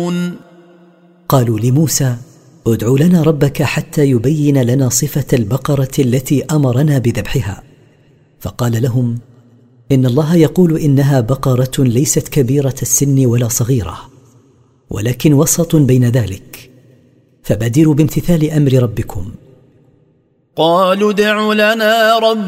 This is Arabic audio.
تعملون. قالوا لموسى: ادع لنا ربك حتى يبين لنا صفة البقرة التي أمرنا بذبحها. فقال لهم: إن الله يقول إنها بقرة ليست كبيرة السن ولا صغيرة، ولكن وسط بين ذلك، فبادروا بامتثال أمر ربكم. قالوا ادع لنا ربك